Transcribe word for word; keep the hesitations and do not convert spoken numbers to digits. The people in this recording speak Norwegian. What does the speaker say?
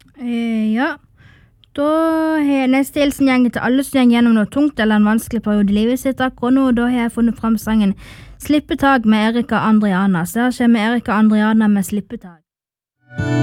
Eh, ja. Da har neste hilsen gjenger til alle som gjenger gjennom noe tungt eller en vanskelig periode i livet sitt akkurat nå, og da har jeg funnet frem sangen Slippetag med Erika Andriana. Så her kommer Erika Andriana med Slippetag.